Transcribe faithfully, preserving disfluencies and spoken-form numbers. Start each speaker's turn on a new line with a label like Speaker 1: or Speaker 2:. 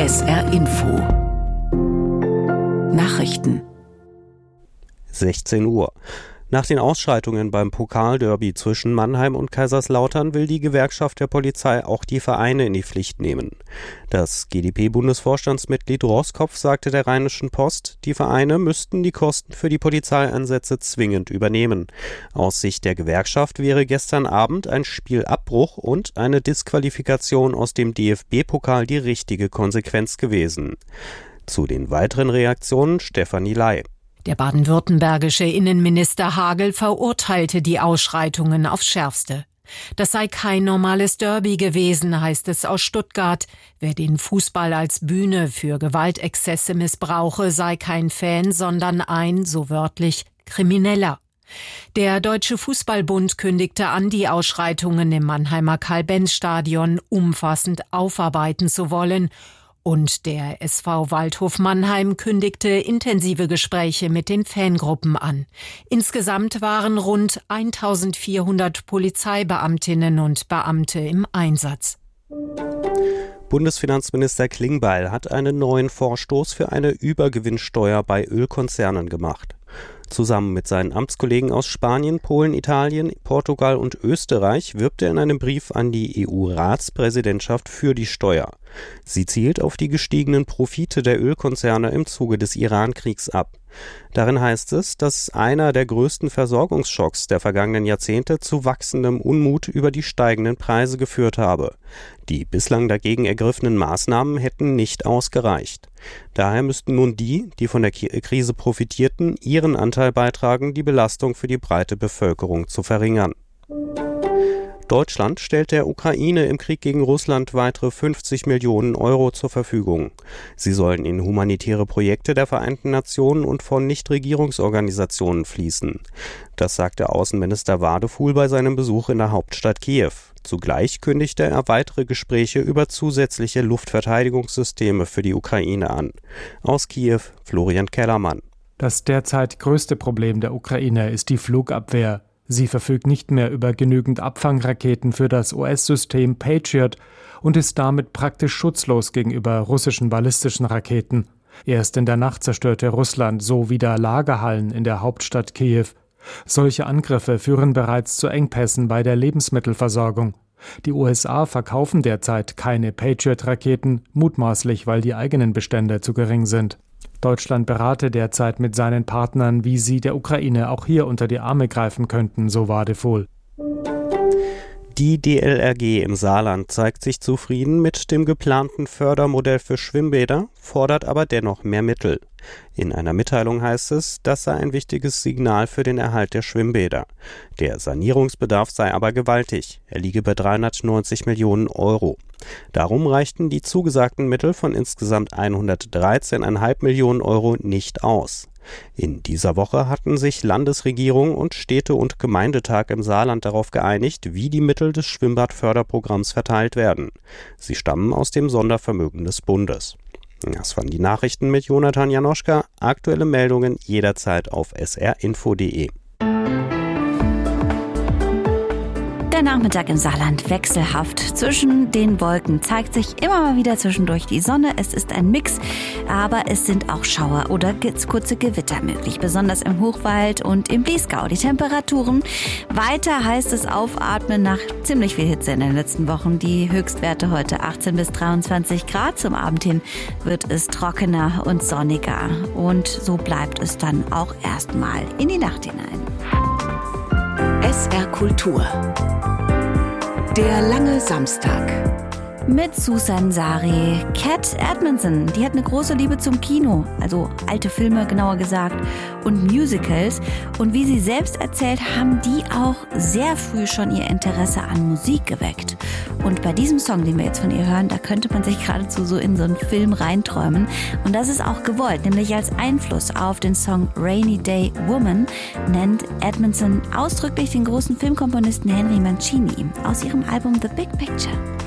Speaker 1: S R Info Nachrichten
Speaker 2: sechzehn Uhr. Nach den Ausschreitungen beim Pokalderby zwischen Mannheim und Kaiserslautern will die Gewerkschaft der Polizei auch die Vereine in die Pflicht nehmen. Das G d P-Bundesvorstandsmitglied Roskopf sagte der Rheinischen Post, die Vereine müssten die Kosten für die Polizeieinsätze zwingend übernehmen. Aus Sicht der Gewerkschaft wäre gestern Abend ein Spielabbruch und eine Disqualifikation aus dem D F B-Pokal die richtige Konsequenz gewesen. Zu den weiteren Reaktionen Stefanie Ley.
Speaker 3: Der baden-württembergische Innenminister Hagel verurteilte die Ausschreitungen aufs Schärfste. Das sei kein normales Derby gewesen, heißt es aus Stuttgart. Wer den Fußball als Bühne für Gewaltexzesse missbrauche, sei kein Fan, sondern ein, so wörtlich, Krimineller. Der Deutsche Fußballbund kündigte an, die Ausschreitungen im Mannheimer Karl-Benz-Stadion umfassend aufarbeiten zu wollen. Und der S V Waldhof Mannheim kündigte intensive Gespräche mit den Fangruppen an. Insgesamt waren rund eintausendvierhundert Polizeibeamtinnen und Beamte im Einsatz.
Speaker 2: Bundesfinanzminister Klingbeil hat einen neuen Vorstoß für eine Übergewinnsteuer bei Ölkonzernen gemacht. Zusammen mit seinen Amtskollegen aus Spanien, Polen, Italien, Portugal und Österreich wirbt er in einem Brief an die E U-Ratspräsidentschaft für die Steuer. Sie zielt auf die gestiegenen Profite der Ölkonzerne im Zuge des Iran-Kriegs ab. Darin heißt es, dass einer der größten Versorgungsschocks der vergangenen Jahrzehnte zu wachsendem Unmut über die steigenden Preise geführt habe. Die bislang dagegen ergriffenen Maßnahmen hätten nicht ausgereicht. Daher müssten nun die, die von der Krise profitierten, ihren Anteil beitragen, die Belastung für die breite Bevölkerung zu verringern. Deutschland stellt der Ukraine im Krieg gegen Russland weitere fünfzig Millionen Euro zur Verfügung. Sie sollen in humanitäre Projekte der Vereinten Nationen und von Nichtregierungsorganisationen fließen. Das sagte Außenminister Wadefuhl bei seinem Besuch in der Hauptstadt Kiew. Zugleich kündigte er weitere Gespräche über zusätzliche Luftverteidigungssysteme für die Ukraine an. Aus Kiew Florian Kellermann.
Speaker 4: Das derzeit größte Problem der Ukraine ist die Flugabwehr. Sie verfügt nicht mehr über genügend Abfangraketen für das U S-System Patriot und ist damit praktisch schutzlos gegenüber russischen ballistischen Raketen. Erst in der Nacht zerstörte Russland so wieder Lagerhallen in der Hauptstadt Kiew. Solche Angriffe führen bereits zu Engpässen bei der Lebensmittelversorgung. Die U S A verkaufen derzeit keine Patriot-Raketen, mutmaßlich, weil die eigenen Bestände zu gering sind. Deutschland berate derzeit mit seinen Partnern, wie sie der Ukraine auch hier unter die Arme greifen könnten, so Wadefuhl.
Speaker 2: Die D L R G im Saarland zeigt sich zufrieden mit dem geplanten Fördermodell für Schwimmbäder, fordert aber dennoch mehr Mittel. In einer Mitteilung heißt es, das sei ein wichtiges Signal für den Erhalt der Schwimmbäder. Der Sanierungsbedarf sei aber gewaltig. Er liege bei dreihundertneunzig Millionen Euro. Darum reichten die zugesagten Mittel von insgesamt hundertdreizehn Komma fünf Millionen Euro nicht aus. In dieser Woche hatten sich Landesregierung und Städte- und Gemeindetag im Saarland darauf geeinigt, wie die Mittel des Schwimmbadförderprogramms verteilt werden. Sie stammen aus dem Sondervermögen des Bundes. Das waren die Nachrichten mit Jonathan Janoschka. Aktuelle Meldungen jederzeit auf s r info punkt d e.
Speaker 5: Der Nachmittag im Saarland wechselhaft. Zwischen den Wolken zeigt sich immer mal wieder zwischendurch die Sonne. Es ist ein Mix, aber es sind auch Schauer oder kurze Gewitter möglich, besonders im Hochwald und im Bliesgau. Die Temperaturen weiter heißt es aufatmen nach ziemlich viel Hitze in den letzten Wochen. Die Höchstwerte heute achtzehn bis dreiundzwanzig Grad. Zum Abend hin wird es trockener und sonniger. Und so bleibt es dann auch erstmal in die Nacht hinein.
Speaker 1: S R Kultur. Der lange Samstag.
Speaker 5: Mit Susan Sari. Cat Edmondson, die hat eine große Liebe zum Kino, also alte Filme genauer gesagt, und Musicals. Und wie sie selbst erzählt, haben die auch sehr früh schon ihr Interesse an Musik geweckt. Und bei diesem Song, den wir jetzt von ihr hören, da könnte man sich geradezu so in so einen Film reinträumen. Und das ist auch gewollt, nämlich als Einfluss auf den Song Rainy Day Woman nennt Edmondson ausdrücklich den großen Filmkomponisten Henry Mancini aus ihrem Album The Big Picture.